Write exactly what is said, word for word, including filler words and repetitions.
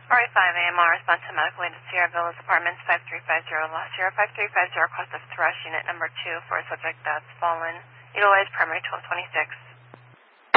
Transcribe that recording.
R A five A M R, response to medical aid at Sierra Villas Apartments, five three five zero Lost Sierra, five three five zero, cost of thrush, unit number two for a subject that's fallen. Utilize primary twelve twenty-six.